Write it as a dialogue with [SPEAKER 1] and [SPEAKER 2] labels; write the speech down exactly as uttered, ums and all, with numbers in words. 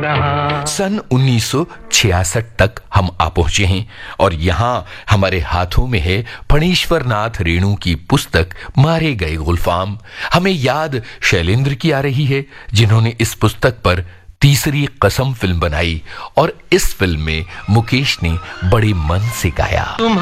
[SPEAKER 1] रहा।
[SPEAKER 2] सन उन्नीस सौ छियासठ तक हम आ पहुंचे हैं और यहाँ हमारे हाथों में है फणीश्वर नाथ रेणु की पुस्तक मारे गए गुलफाम। हमें याद शैलेंद्र की आ रही है, जिन्होंने इस पुस्तक पर तीसरी कसम फिल्म बनाई और इस फिल्म में मुकेश ने बड़े मन से गाया।